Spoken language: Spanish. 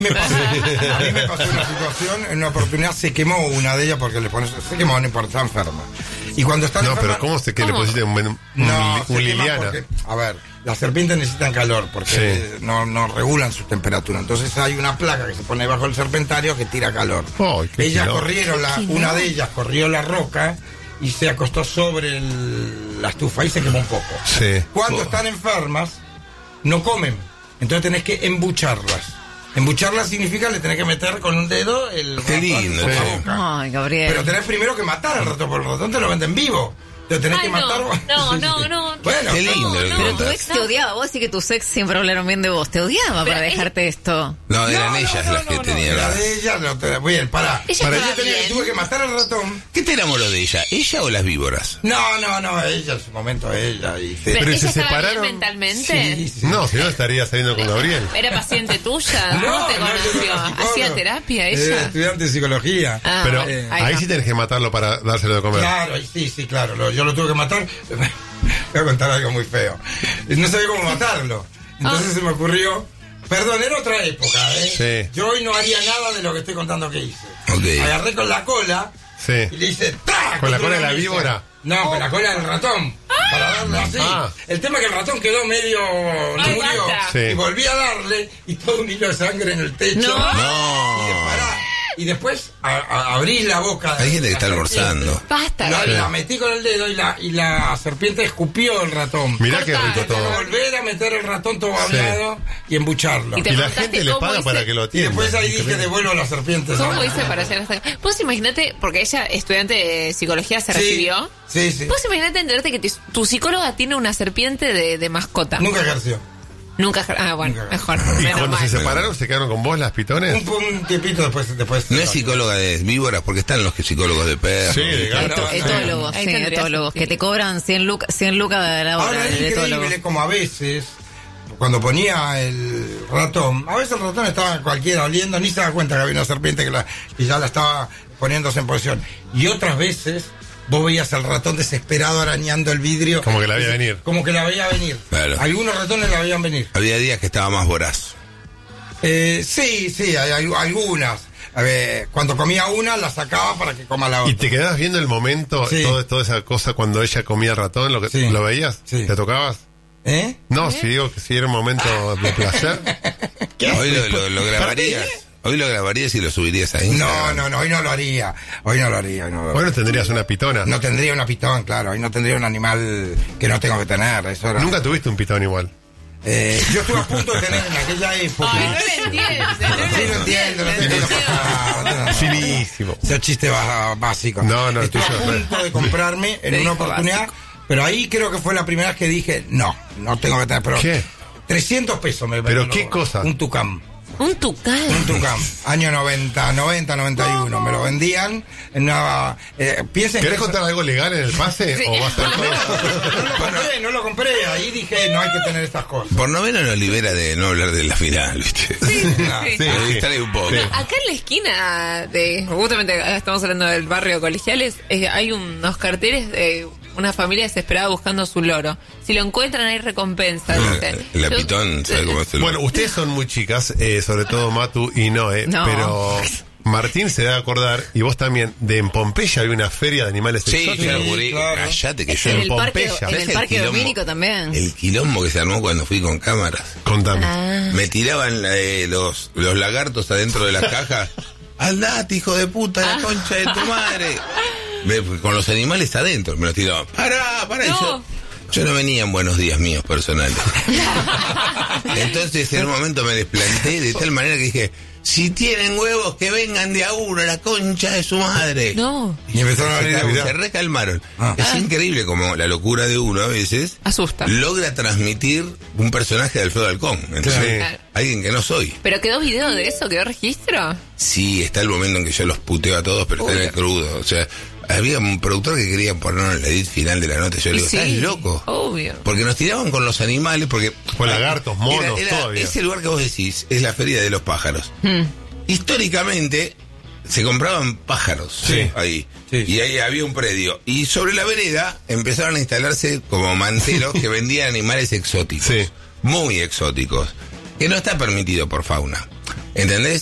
A mí me pasó una situación, en una oportunidad se quemó una de ellas porque le pones, se quemó, no importa, está enferma. Y cuando está enferma... No, pero ¿cómo se que le pusiste un Liliana? Porque, a ver, las serpientes necesitan calor porque no regulan su temperatura. Entonces hay una placa que se pone debajo del serpentario que tira calor. Ellas corrieron, una de ellas corrió la roca y se acostó sobre la estufa y se quemó un poco. Sí. Cuando están enfermas, no comen. Entonces tenés que embucharlas. Embucharlas significa le tenés que meter con un dedo el ratón en la boca. Ay, Gabriel. Pero tenés primero que matar al ratón, porque el ratón te lo venden vivo. Te tenés que matar. No. Bueno, qué lindo. Pero tu ex te odiaba. Vos decís que tus ex siempre hablaron bien de vos. Te odiaba para dejarte esto. No, eran ellas las que tenían. La de ellas, bien, pará. Yo tuve que matar al ratón. ¿Qué te enamoró de ella? ¿Ella o las víboras? No, ella en su momento, ella. Pero se ella separaron mentalmente. Sí. No, si no estaría saliendo con Gabriel. ¿Era paciente tuya? ¿Cómo te conoció? ¿Hacía terapia ella? Era estudiante de psicología. Pero ahí sí tenés que matarlo para dárselo de comer. Claro, sí, claro. Yo lo tuve que matar. Voy a contar algo muy feo. No sabía cómo matarlo. Entonces se me ocurrió. Perdón, era otra época, Sí. Yo hoy no haría nada de lo que estoy contando que hice. Okay. Agarré con la cola y le hice ¡tac! ¿Con la cola de la víbora? No, con la cola del ratón. Para darle así. El tema es que el ratón quedó medio murió. Y volví a darle y todo un hilo de sangre en el techo. Y después abrí la boca. Hay gente que está almorzando. Basta. La metí con el dedo y la serpiente escupió el ratón. Mirá qué rico todo. Volver a meter el ratón todo babeado y embucharlo. Y la gente le paga para que lo Y atienda. después ahí dije, devuelvo a las serpientes. ¿Cómo hice para hacer esta? Vos imaginate, porque ella, estudiante de psicología, se recibió. Sí. Vos imaginate enterarte que tu psicóloga tiene una serpiente de mascota. Nunca ejerció. Nunca. Bueno, mejor. ¿Y menos cuando mal. se separaron se quedaron con vos las pitones? Un tiempito después. No es psicóloga de víboras, porque están los que psicólogos de perros. Sí, de gato. Etólogos, Ahí sí, tendría etólogos, que te cobran 100 lucas de la hora. Ahora es increíble como a veces, cuando ponía el ratón, a veces el ratón estaba cualquiera oliendo, ni se da cuenta que había una serpiente que ya la estaba poniéndose en posición. Y otras veces vos veías al ratón desesperado arañando el vidrio. Como que la veía venir. Como que la veía venir. Claro. Algunos ratones la veían venir. Había días que estaba más voraz. Sí, hay algunas. A ver, cuando comía una, la sacaba para que coma la otra. ¿Y te quedabas viendo el momento, toda esa cosa cuando ella comía el ratón? ¿Lo veías? Sí. ¿Te tocabas? No, si digo que si era un momento de placer. Hoy lo grabarías. Hoy lo grabarías y lo subirías a Instagram. No, hoy no lo haría. Bueno, tendrías una pitona. No tendría una pitón, claro. Hoy no tendría un animal que no tengo que tener. Eso era... Nunca tuviste un pitón igual. Yo estuve a punto de tener en aquella época. Ay, no lo entiendes. Sí, lo entiendo. Finísimo. Ese chiste básico. No, estuve tuyo a punto de comprarme en una oportunidad, pero ahí creo que fue la primera vez que dije, no tengo que tener. Pero ¿qué? 300 pesos me ¿Pero qué cosa? Un tucán. Un tucán. Año 91, me lo vendían en una... piensen ¿Querés que contar algo legal en el pase? Sí. ¿O vas a no lo compré, ahí dije, no hay que tener estas cosas. Por noveno nos libera de no hablar de la final, ¿viste? Sí. Me distrae un poco. No, acá en la esquina justamente estamos hablando del barrio Colegiales, hay unos carteles de una familia desesperada buscando su loro. Si lo encuentran hay recompensa. La pitón, ¿sabe cómo es el... Bueno, ustedes son muy chicas, sobre todo Matu y Noé, No. pero Martín se da a acordar, y vos también, de en Pompeya había una feria de animales Sí, exóticos. yo lo claro. Callate que yo En en el parque, Pompeya. en el ¿Ves parque el quilombo? Domínico también. El quilombo que se armó cuando fui con cámaras. Contame. Me tiraban los lagartos adentro de las cajas. Andate, hijo de puta, la concha de tu madre. Con los animales adentro me los tiraban. Pará. No. Yo no venía en buenos días míos personales. Entonces en un momento me desplanté de tal manera que dije, si tienen huevos que vengan de a uno, la concha de su madre. No. Y empezaron a abrir Se recalmaron. Es increíble como la locura de uno a veces Asusta. logra transmitir un personaje de Alfredo Alcón. Entonces, Claro. alguien que no soy. ¿Pero quedó video de eso? ¿Quedó registro? Sí, está el momento en que yo los puteo a todos, pero está en el crudo. O sea, había un productor que quería ponernos el edit final de la nota. Yo le digo, Sí, ¿estás loco? Obvio. Porque nos tiraban con los animales, porque... Con lagartos, monos, todavía. Ese lugar que vos decís es la Feria de los Pájaros. Históricamente se compraban pájaros ahí. Sí. Y ahí había un predio. Y sobre la vereda empezaron a instalarse como manteros que vendían animales exóticos. Sí. Muy exóticos. Que no está permitido por fauna. ¿Entendés?